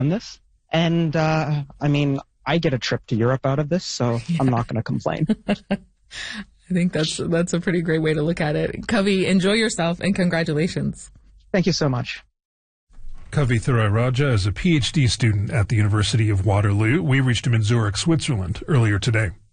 this. And, I mean, I get a trip to Europe out of this, so I'm not going to complain. I think that's a pretty great way to look at it. Kavi, enjoy yourself and congratulations. Thank you so much. Kavi Thurayaraja is a PhD student at the University of Waterloo. We reached him in Zurich, Switzerland earlier today.